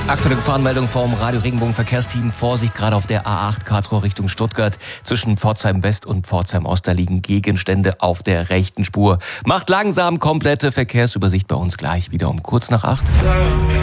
Aktuelle Gefahrenmeldung vom Radio Regenbogen Verkehrsteam. Vorsicht, gerade auf der A8 Karlsruhe Richtung Stuttgart. Zwischen Pforzheim West und Pforzheim Ost, da liegen Gegenstände auf der rechten Spur. Macht langsam, komplette Verkehrsübersicht bei uns gleich wieder um kurz nach 8.